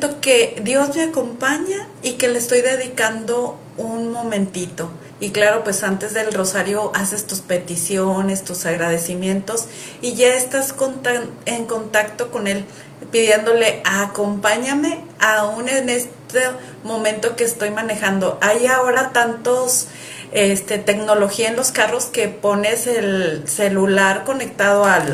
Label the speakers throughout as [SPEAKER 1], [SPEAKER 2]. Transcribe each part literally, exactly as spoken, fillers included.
[SPEAKER 1] momento que Dios me acompaña y que le estoy dedicando un momentito. Y claro, pues antes del rosario haces tus peticiones, tus agradecimientos y ya estás en contacto con Él, pidiéndole acompáñame aún en este momento que estoy manejando. Hay ahora tantos este, tecnología en los carros que pones el celular conectado al,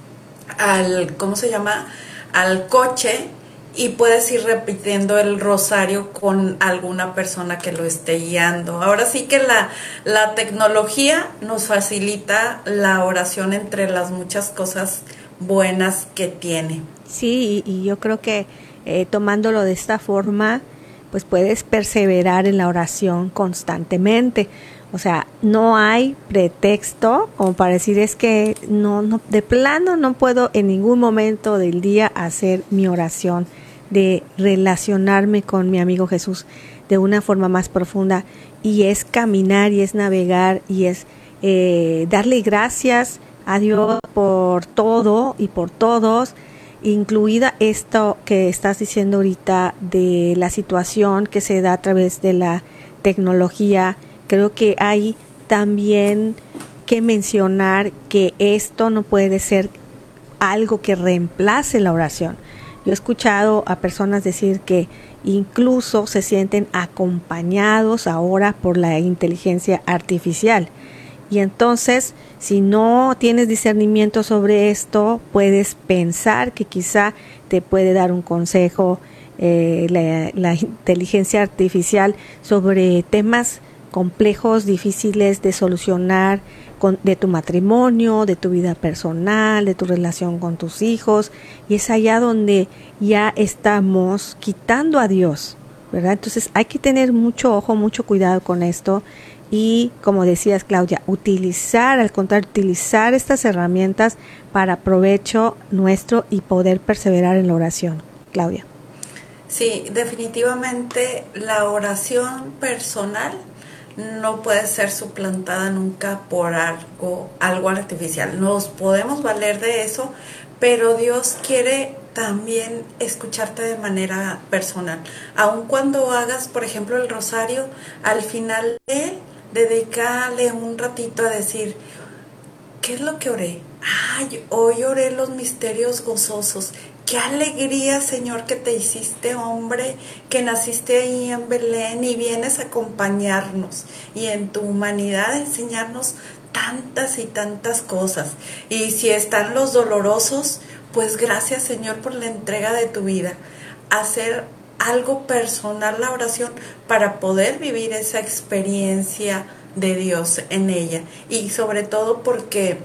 [SPEAKER 1] al ¿cómo se llama? Al coche, y puedes ir repitiendo el rosario con alguna persona que lo esté guiando. Ahora sí que la, la tecnología nos facilita la oración entre las muchas cosas buenas que tiene.
[SPEAKER 2] Sí, y, y yo creo que eh, tomándolo de esta forma, pues puedes perseverar en la oración constantemente. O sea, no hay pretexto como para decir es que no, no, de plano no puedo en ningún momento del día hacer mi oración, de relacionarme con mi amigo Jesús de una forma más profunda, y es caminar y es navegar y es eh, darle gracias a Dios por todo y por todos, incluida esto que estás diciendo ahorita de la situación que se da a través de la tecnología. Creo que hay también que mencionar que esto no puede ser algo que reemplace la oración. Yo he escuchado a personas decir que incluso se sienten acompañados ahora por la inteligencia artificial. Y entonces, si no tienes discernimiento sobre esto, puedes pensar que quizá te puede dar un consejo eh, la, la inteligencia artificial sobre temas complejos, difíciles de solucionar, con, de tu matrimonio, de tu vida personal, de tu relación con tus hijos, y es allá donde ya estamos quitando a Dios, ¿verdad? Entonces hay que tener mucho ojo, mucho cuidado con esto, y como decías, Claudia, utilizar, al contrario, utilizar estas herramientas para provecho nuestro y poder perseverar en la oración. Claudia.
[SPEAKER 1] Sí, definitivamente la oración personal no puede ser suplantada nunca por algo, algo artificial. Nos podemos valer de eso, pero Dios quiere también escucharte de manera personal. Aun cuando hagas, por ejemplo, el rosario, al final de él, dedícale un ratito a decir, ¿qué es lo que oré? Ay, hoy oré los misterios gozosos. Qué alegría, Señor, que te hiciste hombre, que naciste ahí en Belén y vienes a acompañarnos y en tu humanidad enseñarnos tantas y tantas cosas. Y si están los dolorosos, pues gracias, Señor, por la entrega de tu vida. Hacer algo personal la oración para poder vivir esa experiencia de Dios en ella. Y sobre todo porque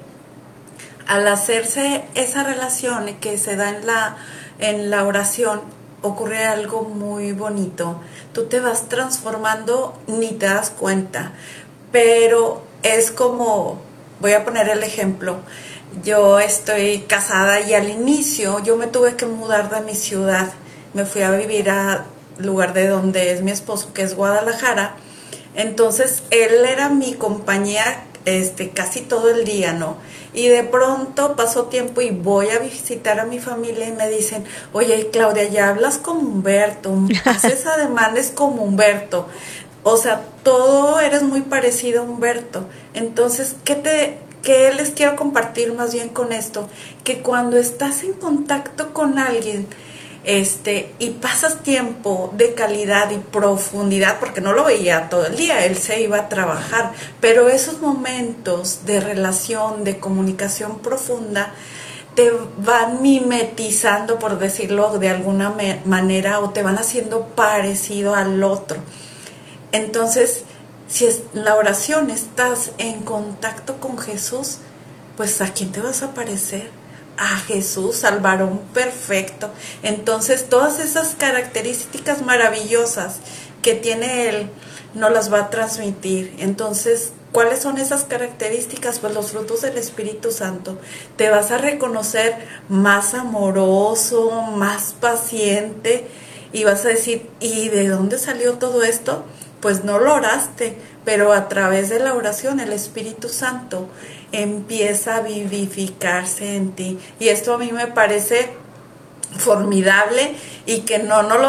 [SPEAKER 1] al hacerse esa relación que se da en la, en la oración, ocurre algo muy bonito. Tú te vas transformando, ni te das cuenta, pero es como, voy a poner el ejemplo, yo estoy casada y al inicio yo me tuve que mudar de mi ciudad, me fui a vivir al lugar de donde es mi esposo, que es Guadalajara. Entonces él era mi compañía este, casi todo el día, ¿no? Y de pronto pasó tiempo y voy a visitar a mi familia y me dicen, oye, Claudia, ya hablas como Humberto, haces ademanes como Humberto, o sea, todo eres muy parecido a Humberto. Entonces, ¿qué te, qué les quiero compartir más bien con esto? Que cuando estás en contacto con alguien, Este, y pasas tiempo de calidad y profundidad, porque no lo veía todo el día, él se iba a trabajar, pero esos momentos de relación, de comunicación profunda, te van mimetizando, por decirlo de alguna me- manera, o te van haciendo parecido al otro. Entonces, si es la oración estás en contacto con Jesús, pues ¿a quién te vas a parecer? A Jesús, al varón perfecto. Entonces todas esas características maravillosas que tiene Él nos las va a transmitir. Entonces, ¿cuáles son esas características? Pues los frutos del Espíritu Santo. Te vas a reconocer más amoroso, más paciente, y vas a decir, ¿y de dónde salió todo esto? Pues no lo oraste, pero a través de la oración el Espíritu Santo empieza a vivificarse en ti. Y esto a mí me parece formidable y que no, no lo